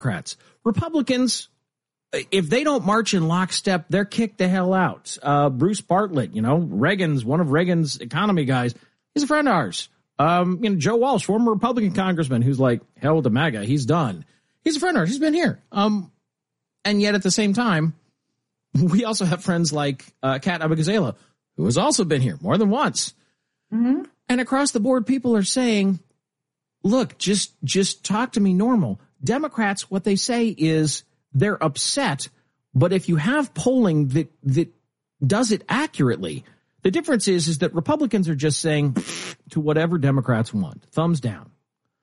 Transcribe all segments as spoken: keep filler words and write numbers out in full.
Democrats. Republicans, if they don't march in lockstep, they're kicked the hell out. Uh, Bruce Bartlett, you know, Reagan's, one of Reagan's economy guys, he's a friend of ours. Um, you know, Joe Walsh, former Republican congressman, who's like, hell to MAGA, he's done. He's a friend of ours. He's been here. Um, and yet at the same time, we also have friends like uh, Kat Abigazela, who has also been here more than once. Mm-hmm. And across the board, people are saying, look, just just talk to me normal. Democrats, what they say is they're upset, but if you have polling that that does it accurately, the difference is, is that Republicans are just saying to whatever Democrats want, thumbs down.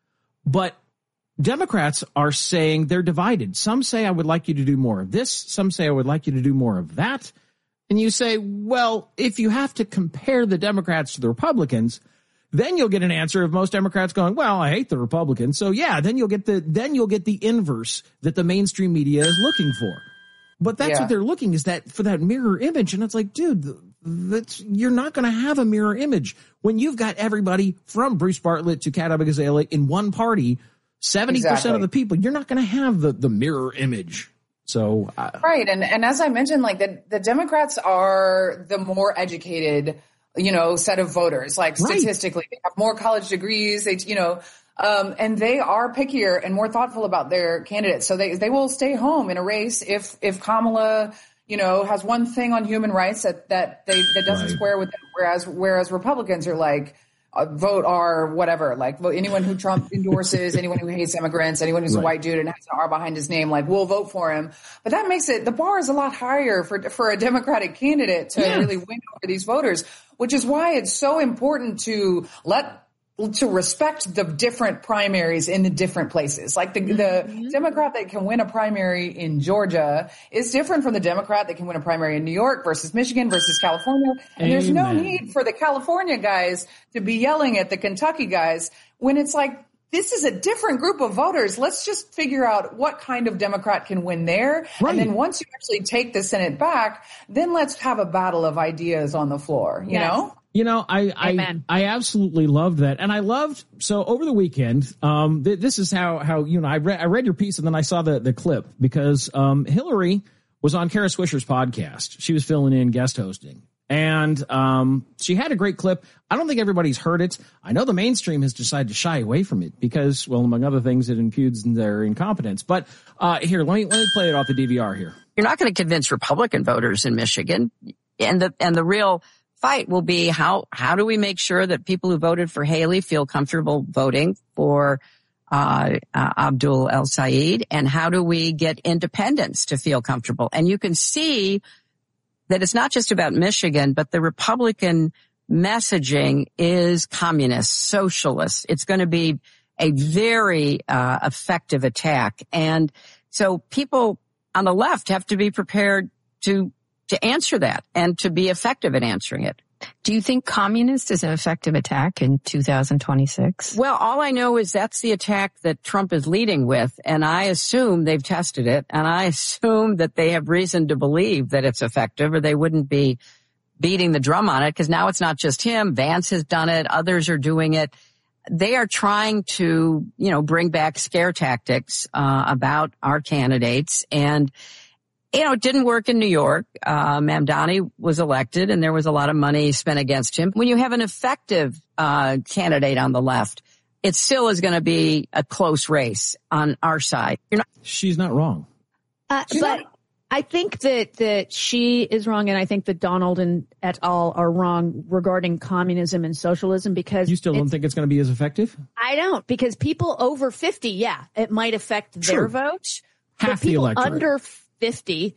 But Democrats are saying they're divided. Some say, I would like you to do more of this. Some say, I would like you to do more of that. And you say, well, if you have to compare the Democrats to the Republicans, then you'll get an answer of most Democrats going, well, I hate the Republicans. So, yeah, then you'll get the then you'll get the inverse that the mainstream media is looking for. But that's yeah. what they're looking is that for that mirror image. And it's like, dude, that's, you're not going to have a mirror image when you've got everybody from Bruce Bartlett to Kat Abigazela in one party. seventy percent exactly. of the people, you're not going to have the, the mirror image. So, uh, right. And, and as I mentioned, like the, the Democrats are the more educated, you know, set of voters, like right. statistically, they have more college degrees, they, you know, um, and they are pickier and more thoughtful about their candidates. So they, they will stay home in a race if, if Kamala, you know, has one thing on human rights that, that they, that doesn't right. square with them. Whereas, whereas Republicans are like, Uh, vote R whatever, like vote anyone who Trump endorses, anyone who hates immigrants, anyone who's right. a white dude and has an R behind his name, like we'll vote for him. But that makes it, the bar is a lot higher for for a Democratic candidate to yeah. really win over these voters, which is why it's so important to let to respect the different primaries in the different places. Like the, the mm-hmm. Democrat that can win a primary in Georgia is different from the Democrat that can win a primary in New York versus Michigan versus California. And Amen. There's no need for the California guys to be yelling at the Kentucky guys when it's like, this is a different group of voters. Let's just figure out what kind of Democrat can win there. Right. And then once you actually take the Senate back, then let's have a battle of ideas on the floor, you yes. know? You know, I, I, I absolutely loved that. And I loved, so over the weekend, um, th- this is how, how, you know, I read, I read your piece and then I saw the, the clip because, um, Hillary was on Kara Swisher's podcast. She was filling in guest hosting and, um, she had a great clip. I don't think everybody's heard it. I know the mainstream has decided to shy away from it because, well, among other things, it impugns their incompetence. But, uh, here, let me, let me play it off the D V R here. You're not going to convince Republican voters in Michigan and the, and the real fight will be how how do we make sure that people who voted for Haley feel comfortable voting for uh, uh Abdul El-Sayed, and how do we get independents to feel comfortable? And you can see that it's not just about Michigan, but the Republican messaging is communist, socialist. It's going to be a very uh effective attack. And so people on the left have to be prepared to to answer that and to be effective at answering it. Do you think communist is an effective attack in two thousand twenty-six? Well, all I know is that's the attack that Trump is leading with, and I assume they've tested it, and I assume that they have reason to believe that it's effective, or they wouldn't be beating the drum on it, because now it's not just him. Vance has done it. Others are doing it. They are trying to, you know, bring back scare tactics uh, about our candidates, and you know, it didn't work in New York. Uh, Mamdani was elected and there was a lot of money spent against him. When you have an effective uh candidate on the left, it still is going to be a close race on our side. You're not. She's not wrong. Uh, but not. I think that, that she is wrong, and I think that Donald and et al. Are wrong regarding communism and socialism, because you still don't think it's going to be as effective? I don't, because people over fifty, yeah, it might affect True. their vote. Half but people the electorate. under fifty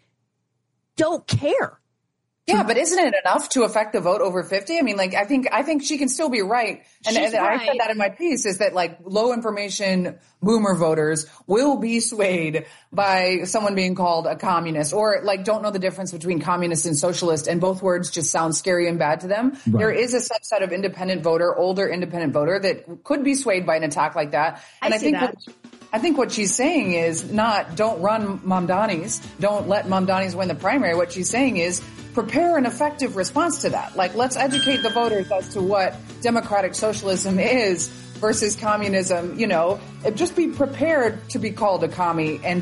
don't care. Yeah, but isn't it enough to affect the vote over fifty? I mean, like, I think, I think she can still be right. And, and right. I said that in my piece, is that like low information boomer voters will be swayed by someone being called a communist, or like don't know the difference between communist and socialist, and both words just sound scary and bad to them. Right. There is a subset of independent voter, older independent voter, that could be swayed by an attack like that. And I, I think that. What, I think what she's saying is not don't run Mamdani's, don't let Mamdani's win the primary. What she's saying is prepare an effective response to that. Like, let's educate the voters as to what democratic socialism is versus communism, you know, just be prepared to be called a commie and